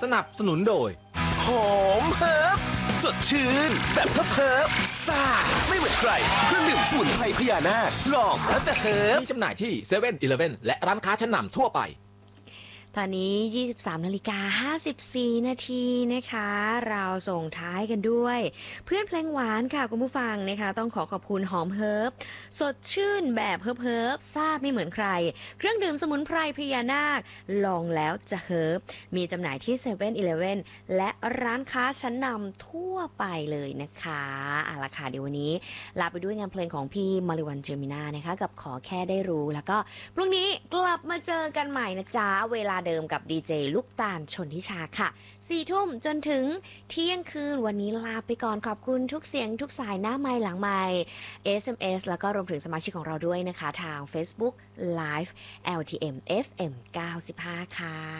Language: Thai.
สนับสนุนโดยหอมเฮิร์บสดชื่นแบบเฮิร์บซ่าไม่เหมือนใครเครื่องดื่มสมุนไพรพญานาคลองแล้วจะเฮิร์บมีจำหน่ายที่7 e เ e ่ e อและร้านค้าชั้นนำทั่วไปตอนนี้ 23:54 นาทีนะคะ เราส่งท้ายกันด้วย เพื่อนเพลงหวานค่ะคุณผู้ฟังนะคะ ต้องขอบคุณหอมเฮิร์บสดชื่นแบบเฮิร์บซ่าไม่เหมือนใคร เครื่องดื่มสมุนไพรพญานาคลองแล้วจะเฮิร์บมีจำหน่ายที่7 e เ e ่ e และร้านค้าชั้นนำทั่วไปเลยนะคะเอาล่ะค่ะเดี๋ยววันนี้ลาไปด้วยงานเพลงของพี่มาริวันเจอมินานะคะกับขอแค่ได้รู้แล้วก็พรุ่งนี้กลับมาเจอกันใหม่นะจ๊ะเวลาเดิมกับดีเจลูกตาลชนทิชาค่ะ4 ทุ่มจนถึงเที่ยงคืนวันนี้ลาไปก่อนขอบคุณทุกเสียงทุกสายหน้าไมค์หลังไมค์ SMS แล้วก็รวมถึงสมาชิกของเราด้วยนะคะทาง Facebook Live LTM FM 95 ค่ะ